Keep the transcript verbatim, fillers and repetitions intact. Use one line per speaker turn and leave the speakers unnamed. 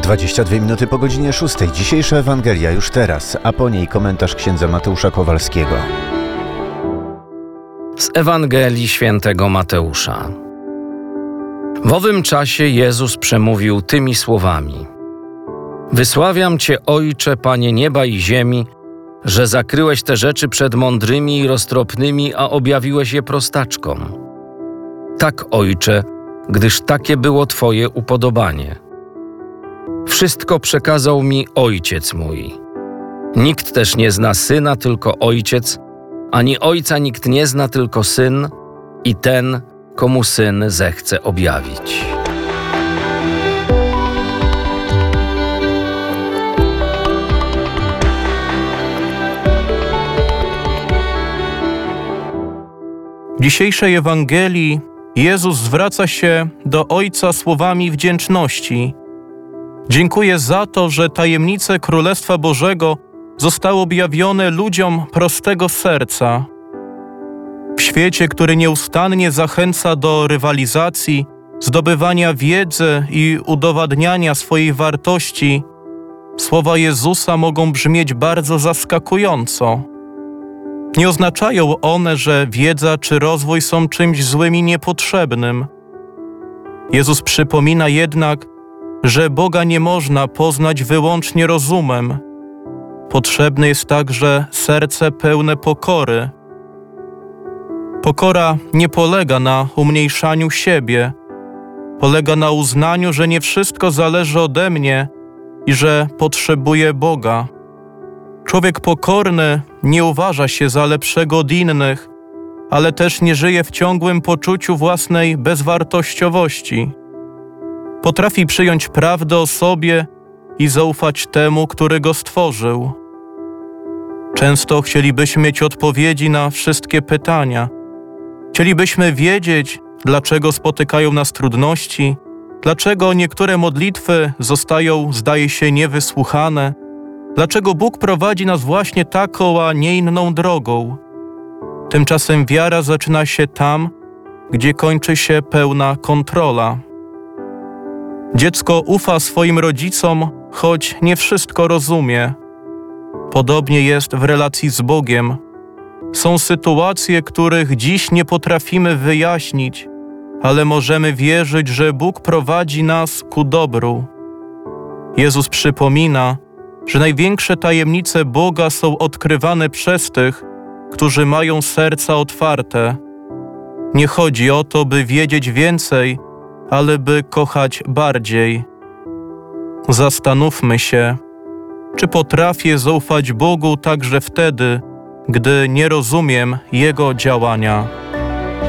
dwadzieścia dwie minuty po godzinie szóstej. Dzisiejsza Ewangelia już teraz, a po niej komentarz księdza Mateusza Kowalskiego.
Z Ewangelii świętego Mateusza. W owym czasie Jezus przemówił tymi słowami: Wysławiam Cię, Ojcze, Panie nieba i ziemi, że zakryłeś te rzeczy przed mądrymi i roztropnymi, a objawiłeś je prostaczkom. Tak, Ojcze, gdyż takie było Twoje upodobanie. Wszystko przekazał mi Ojciec mój. Nikt też nie zna Syna, tylko Ojciec, ani Ojca nikt nie zna, tylko Syn i ten, komu Syn zechce objawić.
W dzisiejszej Ewangelii Jezus zwraca się do Ojca słowami wdzięczności. Dziękuję za to, że tajemnice Królestwa Bożego zostały objawione ludziom prostego serca. W świecie, który nieustannie zachęca do rywalizacji, zdobywania wiedzy i udowadniania swojej wartości, słowa Jezusa mogą brzmieć bardzo zaskakująco. Nie oznaczają one, że wiedza czy rozwój są czymś złym i niepotrzebnym. Jezus przypomina jednak, że Boga nie można poznać wyłącznie rozumem. Potrzebne jest także serce pełne pokory. Pokora nie polega na umniejszaniu siebie. Polega na uznaniu, że nie wszystko zależy ode mnie i że potrzebuję Boga. Człowiek pokorny nie uważa się za lepszego od innych, ale też nie żyje w ciągłym poczuciu własnej bezwartościowości. Potrafi przyjąć prawdę o sobie i zaufać temu, który go stworzył. Często chcielibyśmy mieć odpowiedzi na wszystkie pytania. Chcielibyśmy wiedzieć, dlaczego spotykają nas trudności, dlaczego niektóre modlitwy zostają, zdaje się, niewysłuchane, dlaczego Bóg prowadzi nas właśnie taką, a nie inną drogą. Tymczasem wiara zaczyna się tam, gdzie kończy się pełna kontrola. Dziecko ufa swoim rodzicom, choć nie wszystko rozumie. Podobnie jest w relacji z Bogiem. Są sytuacje, których dziś nie potrafimy wyjaśnić, ale możemy wierzyć, że Bóg prowadzi nas ku dobru. Jezus przypomina, że największe tajemnice Boga są odkrywane przez tych, którzy mają serca otwarte. Nie chodzi o to, by wiedzieć więcej, ale by kochać bardziej. Zastanówmy się, czy potrafię zaufać Bogu także wtedy, gdy nie rozumiem Jego działania.